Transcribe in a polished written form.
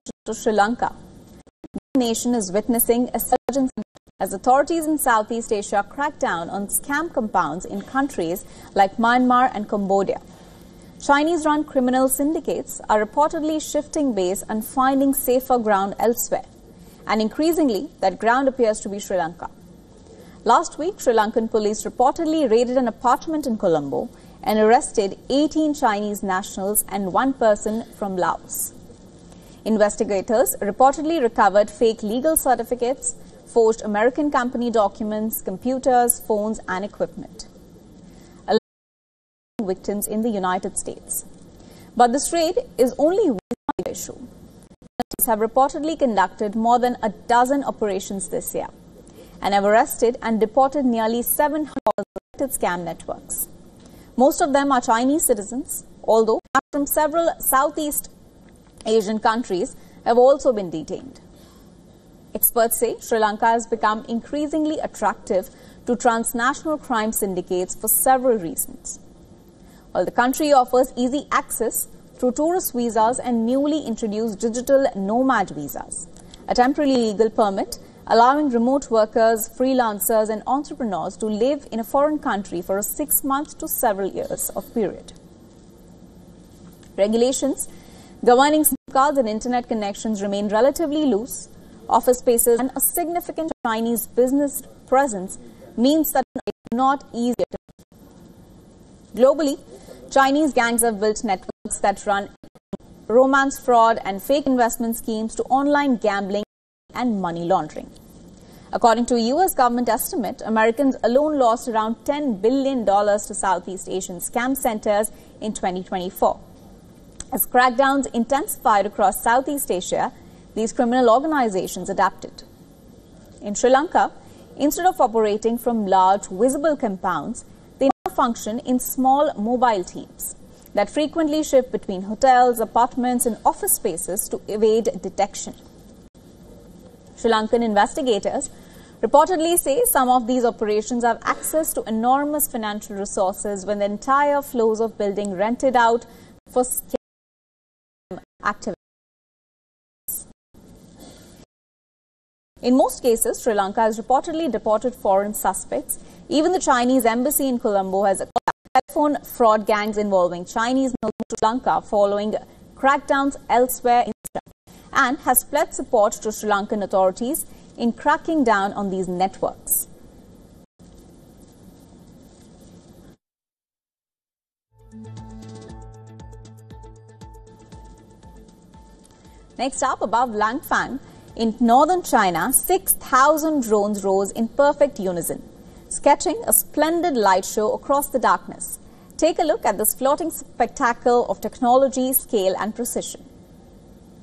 to Sri Lanka. The nation is witnessing a surge as authorities in Southeast Asia crack down on scam compounds in countries like Myanmar and Cambodia. Chinese-run criminal syndicates are reportedly shifting base and finding safer ground elsewhere. And increasingly, that ground appears to be Sri Lanka. Last week, Sri Lankan police reportedly raided an apartment in Colombo and arrested 18 Chinese nationals and one person from Laos. Investigators reportedly recovered fake legal certificates, forged American company documents, computers, phones and equipment. Victims in the United States. But this raid is only one issue. Authorities have reportedly conducted more than a dozen operations this year and have arrested and deported nearly 700 scam networks. Most of them are Chinese citizens, although from several Southeast Asian countries have also been detained. Experts say Sri Lanka has become increasingly attractive to transnational crime syndicates for several reasons. While the country offers easy access through tourist visas and newly introduced digital nomad visas, a temporary legal permit allowing remote workers, freelancers and entrepreneurs to live in a foreign country for a 6 months to several years of period. Regulations governing SIM cards and internet connections remain relatively loose. Office spaces and a significant Chinese business presence means that it's not easy to. Globally, Chinese gangs have built networks that run romance fraud and fake investment schemes to online gambling and money laundering. According to a U.S. government estimate, Americans alone lost around $10 billion to Southeast Asian scam centers in 2024. As crackdowns intensified across Southeast Asia, these criminal organizations adapted. In Sri Lanka, instead of operating from large, visible compounds, they now function in small mobile teams that frequently shift between hotels, apartments and office spaces to evade detection. Sri Lankan investigators reportedly say some of these operations have access to enormous financial resources when the entire floors of building rented out for scam activities. In most cases, Sri Lanka has reportedly deported foreign suspects. Even the Chinese embassy in Colombo has telephone fraud gangs involving Chinese to Sri Lanka following crackdowns elsewhere in Asia, and has pledged support to Sri Lankan authorities in cracking down on these networks. Next up, above Langfang, in northern China, 6,000 drones rose in perfect unison, sketching a splendid light show across the darkness. Take a look at this floating spectacle of technology, scale and precision.